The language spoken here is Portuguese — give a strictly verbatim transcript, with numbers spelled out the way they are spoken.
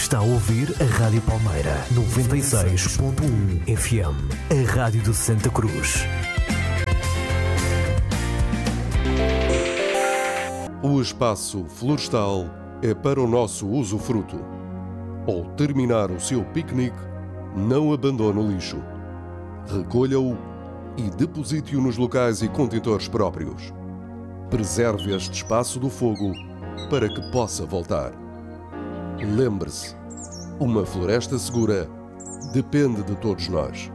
Está a ouvir a Rádio Palmeira noventa e seis ponto um F M, a Rádio de Santa Cruz. O espaço florestal é para o nosso usufruto. Ao terminar o seu piquenique, não abandone o lixo. Recolha-o e deposite-o nos locais e contentores próprios. Preserve este espaço do fogo para que possa voltar. Lembre-se, uma floresta segura depende de todos nós.